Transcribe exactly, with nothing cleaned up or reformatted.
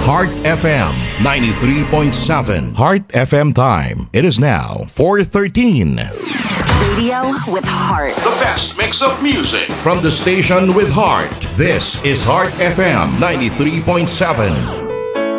Heart F M ninety-three point seven. Heart F M time. It is now four thirteen. Radio with heart. The best mix of music from the station with heart. This is Heart F M ninety-three point seven.